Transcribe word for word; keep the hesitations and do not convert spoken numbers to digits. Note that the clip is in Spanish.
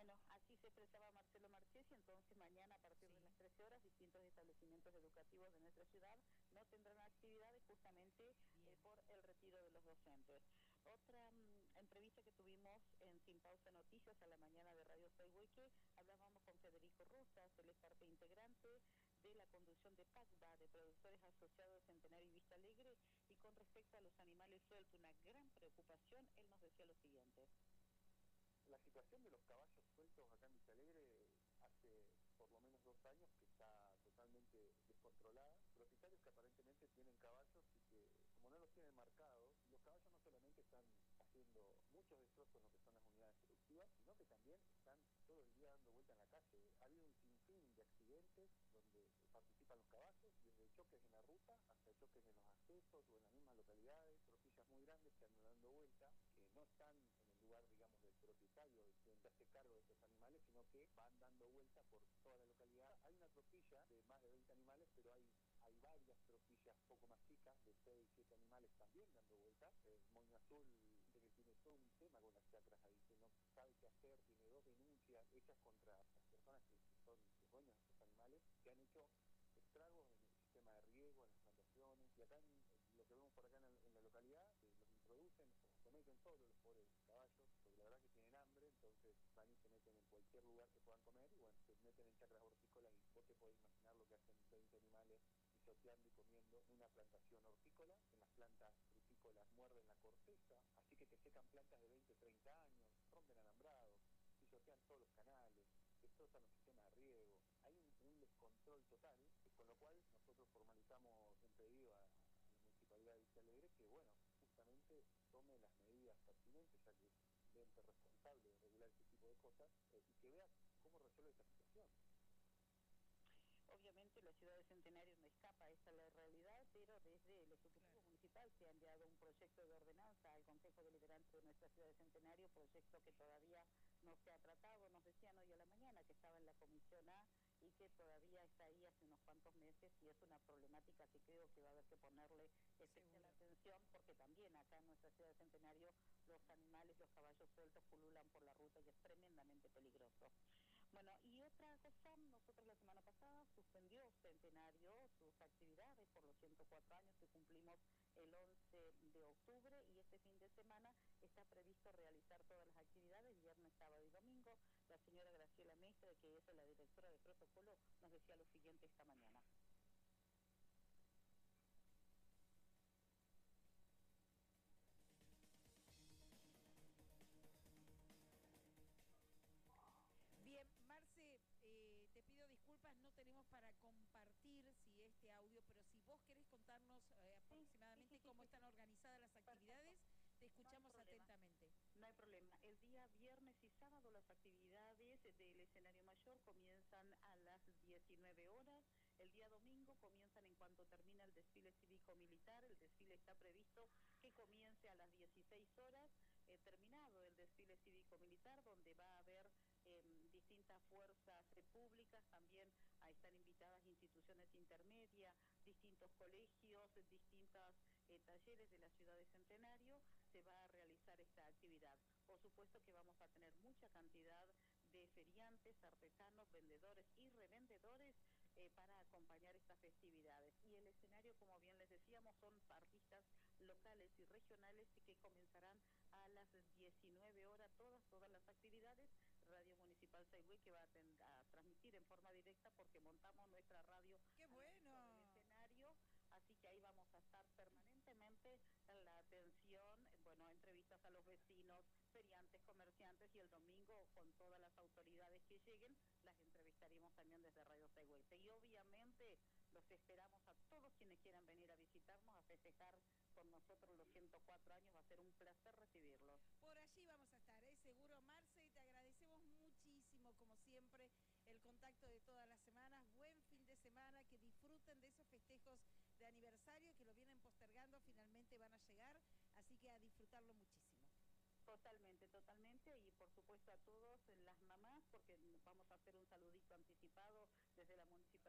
Bueno, así se expresaba Marcelo Marchesi. Entonces mañana a partir Sí. de las trece horas distintos establecimientos educativos de nuestra ciudad no tendrán actividades justamente eh, por el retiro de los docentes. Otra um, entrevista que tuvimos en Sin Pausa Noticias a la mañana de Radio Sayhueque, hablábamos con Federico Rosas, él es parte integrante de la conducción de PACBA, de Productores Asociados de Centenario y Vista Alegre, y con respecto a los animales sueltos, una gran preocupación, él nos decía lo siguiente. La situación de los caballos sueltos acá en Vista Alegre hace por lo menos dos años que está totalmente descontrolada. Propietarios que aparentemente tienen caballos y que, como no los tienen marcados, los caballos no solamente están haciendo muchos destrozos en lo que son las unidades productivas, sino que también están todo el día dando vuelta en la calle. Ha habido un sinfín de accidentes donde participan los caballos, desde choques en la ruta hasta choques en los accesos o en las mismas localidades, tropillas muy grandes que andan dando vuelta, que no están en el lugar, digamos, del propietario, de quien se hace cargo de estos animales, sino que van dando vuelta por toda la localidad. Hay una tropilla de más de veinte animales, pero hay hay varias tropillas poco más chicas, de seis, siete animales también dando vueltas. El Moño Azul de que tiene todo un tema con las chacras ahí, que no sabe qué hacer, tiene dos denuncias hechas contra las personas que son los dueños de estos animales, que han hecho estragos en el sistema de riego, en las plantaciones, y acá en, lo que vemos por acá en la, en la localidad, eh, los introducen o se meten solos los pobres caballos, porque la verdad que tienen hambre, entonces van y se meten en cualquier lugar que puedan comer, y bueno, se meten en chacras hortícolas, y vos te podés imaginar lo que hacen veinte animales pisoteando y comiendo una plantación hortícola. En las plantas frutícolas muerden la corteza, así que te secan plantas de veinte, treinta años, rompen alambrados, pisotean todos los canales, destrozan los sistemas de riego. Hay un, un descontrol total, con lo cual nosotros formalizamos un pedido a, a la Municipalidad de Vista Alegre que, bueno, justamente tome las medidas pertinentes, ya que es el ente responsable de regular este tipo de cosas, eh, y que vea cómo resuelve esta situación. Obviamente la ciudad de Centenario no escapa, esta es la realidad, pero desde el Ejecutivo claro. Municipal se ha enviado un proyecto de ordenanza al Consejo Deliberante de nuestra ciudad de Centenario, proyecto que todavía no se ha tratado. Nos decían hoy a la mañana que estaba en la Comisión A y que todavía está ahí hace unos cuantos meses, y es una problemática que creo que va a haber que ponerle especial atención, porque también acá en nuestra ciudad de Centenario los animales, los caballos sueltos pululan por la ruta y es tremendamente peligroso. Bueno, y otra cosa, nosotros la semana pasada suspendió Centenario sus actividades por los ciento cuatro años que cumplimos el once de octubre, y este fin de semana está previsto realizar todas las actividades, viernes, sábado y domingo. La señora Graciela Mestre, que es la directora de protocolo, nos decía lo siguiente esta mañana. Bien, Marce, eh, te pido disculpas, no tenemos para compartir si este audio, pero si vos querés contarnos eh, aproximadamente sí, sí, sí, cómo sí, están sí. organizadas las actividades, perfecto. Te escuchamos no atentamente. No hay problema. El día viernes y sábado las actividades del escenario mayor comienzan a las diecinueve horas. El día domingo comienzan en cuanto termina el desfile cívico-militar. El desfile está previsto que comience a las dieciséis horas, eh, terminado el desfile cívico-militar, donde va a haber eh, distintas fuerzas eh, públicas, también a están invitadas instituciones intermedias, distintos colegios, distintos eh, talleres de la ciudad de Centenario. Se va a realizar esta actividad. Por supuesto que vamos a tener mucha cantidad de feriantes, artesanos, vendedores y revendedores eh, para acompañar estas festividades. Y el escenario, como bien les decíamos, son artistas locales y regionales que comenzarán a las diecinueve horas todas, todas las actividades. Radio Municipal Sayhueque que va a, a transmitir en forma directa porque montamos nuestra radio ¡qué bueno! al escenario, así que ahí vamos a estar permanentemente en la atención, bueno, entrevistas a los vecinos, feriantes, comerciantes, y el domingo con todas las autoridades que lleguen las entrevistaremos también desde Radio Sayhueque. Y obviamente los esperamos a todos quienes quieran venir a visitarnos, a festejar con nosotros los ciento cuatro años. Va a ser un placer recibirlos. Por allí vamos a estar, ¿eh? Seguro, Marce, y te agradecemos muchísimo, como siempre, el contacto de todas las semanas. Buen fin de semana, que disfruten de esos festejos de aniversario que lo vienen postergando, finalmente van a llegar, así que a disfrutarlo muchísimo. Totalmente, totalmente, y por supuesto a todos las mamás, porque vamos a hacer un saludito anticipado desde la municipalidad.